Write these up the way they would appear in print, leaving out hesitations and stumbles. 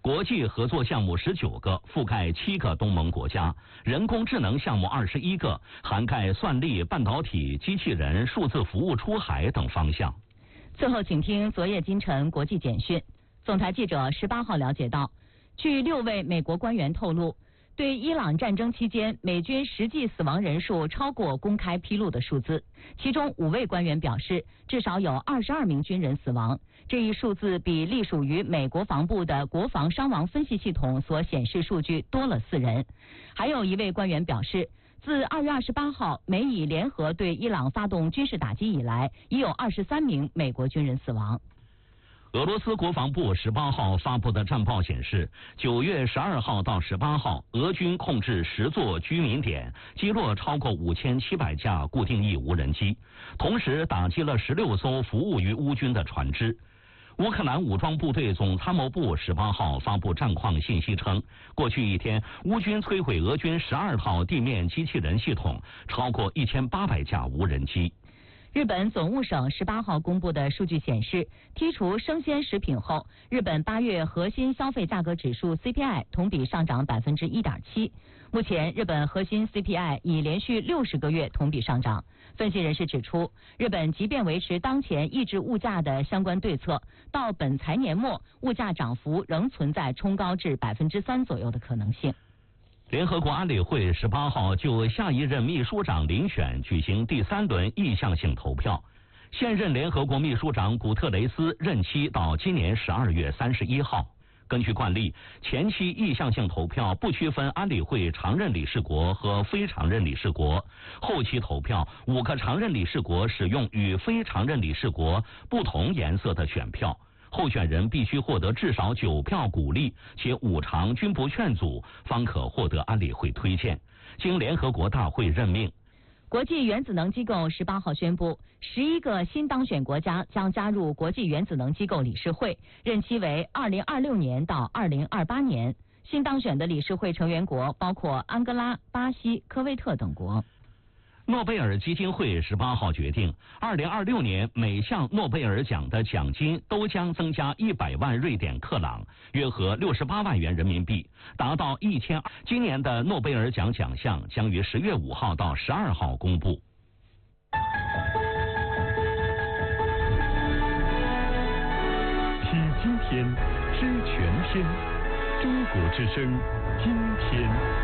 国际合作项目19个，覆盖7个东盟国家；人工智能项目21个，涵盖算力、半导体、机器人、数字服务出海等方向。 最后，请听昨夜今晨国际简讯。总台记者18号了解到，据6位美国官员透露，对伊朗战争期间美军实际死亡人数超过公开披露的数字，其中5位官员表示，至少有22名军人死亡。这一数字比隶属于美国防部的国防伤亡分析系统所显示数据多了4人。还有1位官员表示，自2月28号美以联合对伊朗发动军事打击以来，已有23名美国军人死亡。 俄罗斯国防部18号发布的战报显示，9月12号到18号，俄军控制10座居民点，击落超过5700架固定翼无人机，同时打击了16艘服务于乌军的船只。乌克兰武装部队总参谋部18号发布战况信息称，过去1天，乌军摧毁俄军12套地面机器人系统，超过1800架无人机。 日本总务省18号公布的数据显示，剔除生鲜食品后，日本8月核心消费价格指数 CPI 同比上涨 1.7%。目前，日本核心 CPI 已连续60个月同比上涨。分析人士指出，日本即便维持当前抑制物价的相关对策，到本财年末，物价涨幅仍存在冲高至3%左右的可能性。 联合国安理会18号就下一任秘书长遴选举行第3轮意向性投票。现任联合国秘书长古特雷斯任期到今年12月31号。根据惯例，前期意向性投票不区分安理会常任理事国和非常任理事国，后期投票5个常任理事国使用与非常任理事国不同颜色的选票，候选人必须获得至少9票鼓励，且5常均不劝阻，方可获得安理会推荐，经联合国大会任命。 国际原子能机构18号宣布，11个新当选国家将加入国际原子能机构理事会，任期为2026年到2028年。新当选的理事会成员国包括安哥拉、巴西、科威特等国。 诺贝尔基金会18号决定，2026年每项诺贝尔奖的奖金都将增加100万瑞典克朗，约合68万元人民币，达到1000。今年的诺贝尔奖奖项将于10月5号到12号公布。 听今天，知全天，中国之声，今天。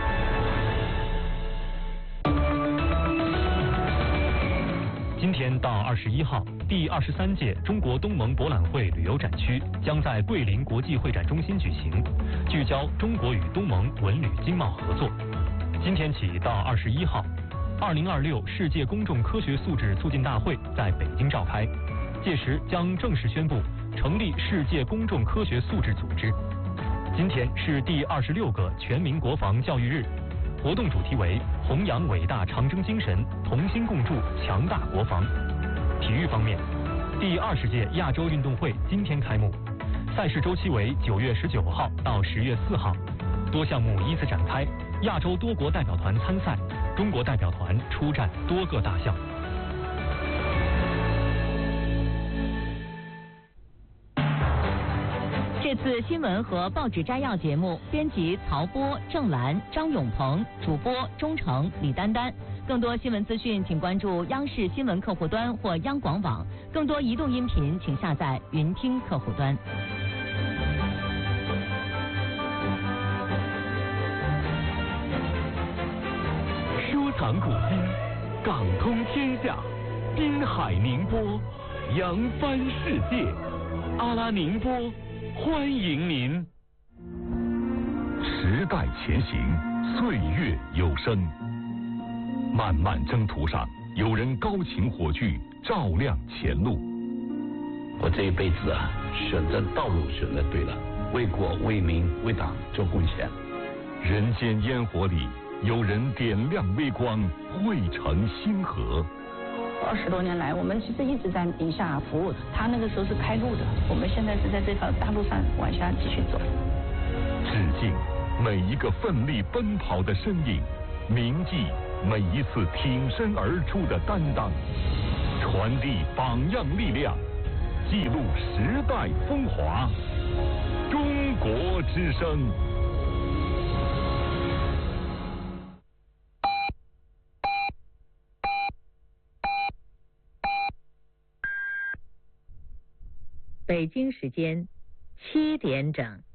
今天到21号，第23届中国东盟博览会旅游展区将在桂林国际会展中心举行，聚焦中国与东盟文旅经贸合作。今天起到21号，2026世界公众科学素质促进大会在北京召开，届时将正式宣布成立世界公众科学素质组织。今天是第26个全民国防教育日。活动主题为弘扬伟大长征精神，同心共筑强大国防。体育方面，第20届亚洲运动会今天开幕，赛事周期为9月19号到10月4号，多项目依次展开，亚洲多国代表团参赛，中国代表团出战多个大项。 这次新闻和报纸摘要节目，编辑曹波、郑兰、张永鹏，主播钟诚、李丹丹。更多新闻资讯，请关注央视新闻客户端或央广网。更多移动音频，请下载云听客户端。 收藏古今，港通天下，滨海宁波，扬帆世界。阿拉宁波。欢迎您。时代前行，岁月有声。漫漫征途上，有人高擎火炬，照亮前路。 我这一辈子选择道路选择对了，为国为民为党做贡献。 人间烟火里，有人点亮微光，汇成星河。 20多年来，我们其实一直在宁夏服务的。他那个时候是开路的，我们现在是在这条大路上往下继续走。 致敬每一个奋力奔跑的身影，铭记每一次挺身而出的担当，传递榜样力量，记录时代风华。 中国之声。 北京时间7点整。